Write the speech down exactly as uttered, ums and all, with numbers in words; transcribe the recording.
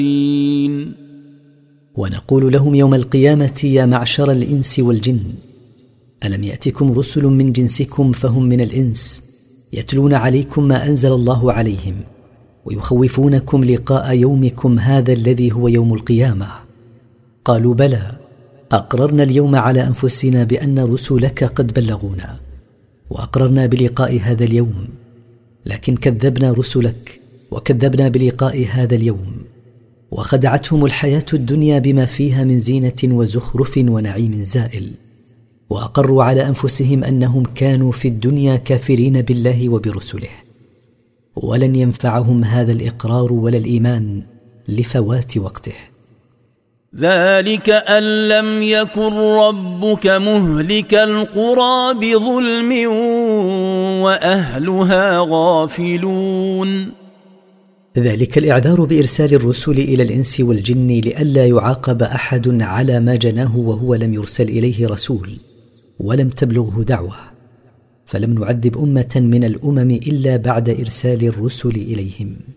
ونقول لهم يوم القيامة يا معشر الإنس والجن ألم يأتكم رسل من جنسكم فهم من الإنس يتلون عليكم ما أنزل الله عليهم ويخوفونكم لقاء يومكم هذا الذي هو يوم القيامة. قالوا بلى أقررنا اليوم على أنفسنا بأن رسلك قد بلغونا وأقررنا بلقاء هذا اليوم، لكن كذبنا رسلك وكذبنا بلقاء هذا اليوم، وخدعتهم الحياة الدنيا بما فيها من زينة وزخرف ونعيم زائل، وأقروا على أنفسهم أنهم كانوا في الدنيا كافرين بالله وبرسله، ولن ينفعهم هذا الإقرار ولا الإيمان لفوات وقته. ذلك أن لم يكن ربك مهلك القرى بظلم وأهلها غافلون. ذلك الإعذار بإرسال الرسل إلى الإنس والجن لئلا يعاقب أحد على ما جناه وهو لم يرسل إليه رسول ولم تبلغه دعوة، فلم نعذب أمة من الأمم إلا بعد إرسال الرسل إليهم.